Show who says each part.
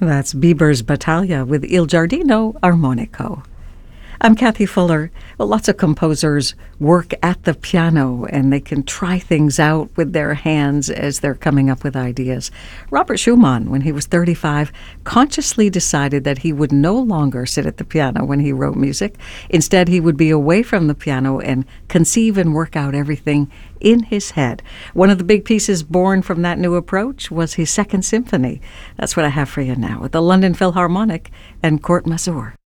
Speaker 1: That's Bieber's Battaglia with Il Giardino Armonico. I'm Kathy Fuller. Well, lots of composers work at the piano and they can try things out with their hands as they're coming up with ideas. Robert Schumann, when he was 35, consciously decided that he would no longer sit at the piano when he wrote music. Instead, he would be away from the piano and conceive and work out everything in his head. One of the big pieces born from that new approach was his Second Symphony. That's what I have for you now with the London Philharmonic and Court Mazur.